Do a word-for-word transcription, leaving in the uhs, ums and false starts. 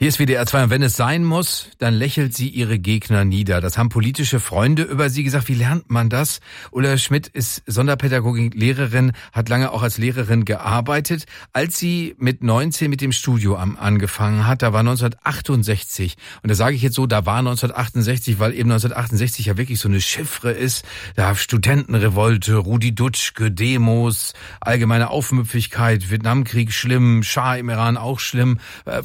Hier ist W D R zwei und wenn es sein muss, dann lächelt sie ihre Gegner nieder. Das haben politische Freunde über sie gesagt. Wie lernt man das? Ulla Schmidt ist Sonderpädagogik-Lehrerin, hat lange auch als Lehrerin gearbeitet. Als sie mit neunzehn mit dem Studium angefangen hat, da war neunzehnhundertachtundsechzig. Und da sage ich jetzt so, da war neunzehnhundertachtundsechzig, weil eben neunzehnhundertachtundsechzig ja wirklich so eine Chiffre ist. Da Studentenrevolte, Rudi Dutschke, Demos, allgemeine Aufmüpfigkeit, Vietnamkrieg schlimm, Schah im Iran auch schlimm.